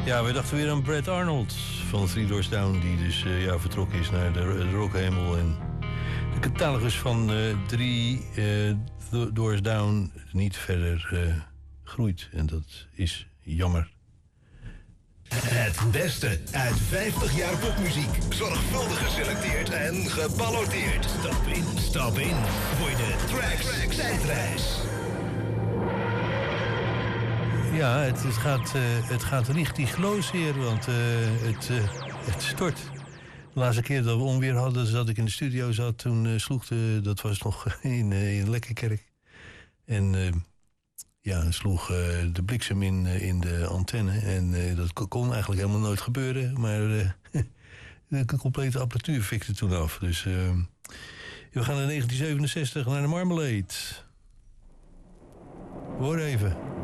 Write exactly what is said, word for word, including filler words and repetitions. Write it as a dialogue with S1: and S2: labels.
S1: Ja, we dachten weer aan Brad Arnold van Three Doors Down... die dus uh, ja, vertrokken is naar de, de rockhemel. En de catalogus van uh, Three uh, Doors Down niet verder uh, groeit. En dat is jammer.
S2: Het beste uit vijftig jaar popmuziek. Zorgvuldig geselecteerd en geballoteerd. Stap in, stap in voor de Tracks Tijdreis.
S1: Ja, het, het, gaat, uh, het gaat richtig loseren, want uh, het, uh, het stort. De laatste keer dat we onweer hadden, dat ik in de studio zat... toen uh, sloeg de, dat was nog in, uh, in Lekkerkerk. En uh, ja, sloeg uh, de bliksem in, uh, in de antenne. En uh, dat kon eigenlijk helemaal nooit gebeuren. Maar uh, de complete apparatuur fikte toen af. Dus uh, we gaan in negentien zevenenzestig naar de Marmalade. Hoor even.